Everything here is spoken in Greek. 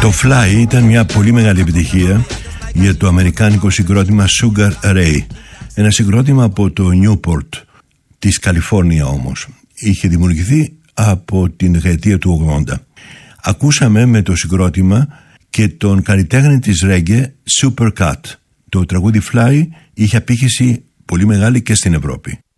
Το Fly ήταν μια πολύ μεγάλη επιτυχία για το αμερικάνικο συγκρότημα Sugar Ray. Ένα συγκρότημα από το Newport της Καλιφόρνια όμως. Είχε δημιουργηθεί από την δεκαετία του 80. Ακούσαμε με το συγκρότημα και τον καλλιτέχνη της reggae Supercat. Το τραγούδι Fly είχε απήχηση πολύ μεγάλη και στην Ευρώπη.